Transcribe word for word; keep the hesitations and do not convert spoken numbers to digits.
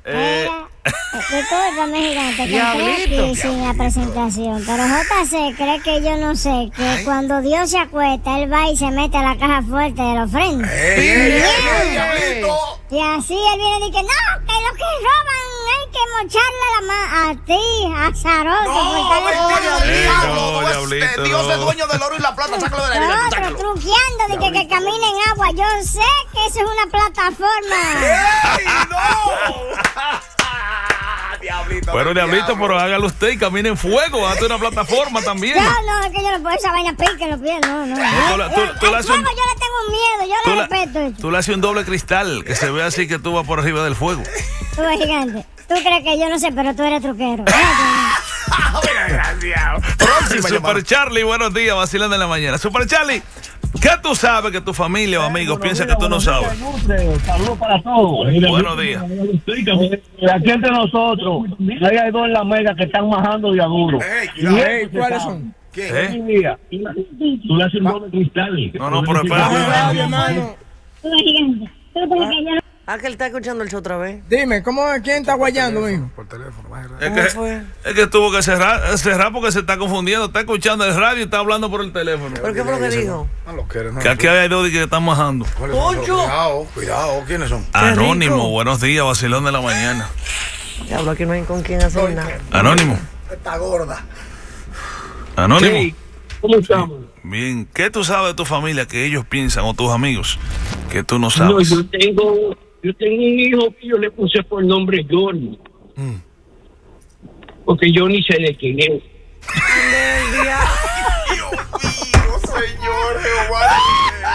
Eh... Discúlpame, gigante, que entré aquí sin la presentación. Pero J C cree que yo no sé que Ay. cuando Dios se acuesta, él va y se mete a la caja fuerte de la ofrenda. ¡Ey, ey, ey, diablito! Y así él viene y dice, no, que los que roban hay que mocharle la mano a ti, a Zarote. No, no, diablo, diablito, Dios es dueño del oro y la plata, sácalo de la vida. Otro truqueando de que, que camine en agua. Yo sé que eso es una plataforma. ¡Ey, no! Diablito, bueno, diablito, diablo. Pero hágalo usted y camine en fuego. Hazte una plataforma también. No, no, es que yo no puedo esa vaina pique los pies, no, no. no tú, tú, tú, tú el fuego un, yo le tengo miedo, yo le la, respeto eso. Tú le haces un doble cristal que se ve así que tú vas por arriba del fuego. Tú eres gigante. Tú crees que yo no sé, pero tú eres truquero. Próxima Super Charlie, buenos días, vacilando en la mañana. Super Charlie, ¿qué tú sabes que tu familia o amigos piensan que tú no sabes? Saludos para todos. Buenos días. Aquí entre nosotros, hay dos en la mega que están majando de duro. Hey, ¿cuáles son? ¿Qué? ¿Eh? Tú le haces un doble cristal. No, no, pero espérate. Tú eres gigante. Tú crees que yo no. Ah, que él está escuchando el show otra vez. Dime, ¿cómo, ¿quién está guayando, mijo? Por teléfono, es que, fue? es que tuvo que cerrar, cerrar porque se está confundiendo. Está escuchando el radio y está hablando por el teléfono. ¿Pero qué fue lo que dijo? No lo quieren, no. Que aquí hay dos que están majando. Cuidado, cuidado, ¿quiénes son? Anónimo, buenos días, vacilón de la mañana. Diablo, aquí no hay con quién hacer nada. Anónimo. Está gorda. Anónimo. Sí. ¿Cómo estamos? Sí. Bien, ¿qué tú sabes de tu familia que ellos piensan o tus amigos que tú no sabes? No, yo tengo, yo tengo un hijo que yo le puse por nombre Johnny. Mm. Porque yo ni sé de quién es. Del diablo.